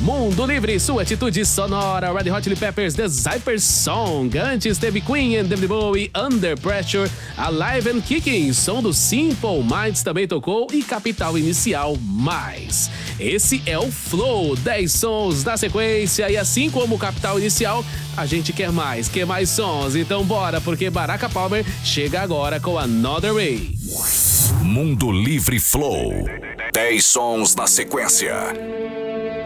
Mundo Livre, sua atitude sonora. Red Hot Chili Peppers, The Zyper Song. Antes teve Queen and David Bowie, Under Pressure. Alive and Kicking, som do Simple Minds também tocou. E Capital Inicial, Mais. Esse é o Flow, 10 sons na sequência. E assim como o Capital Inicial, a gente quer mais sons. Então bora, porque Baraka Palmer chega agora com Another Way. Mundo Livre Flow, 10 sons na sequência.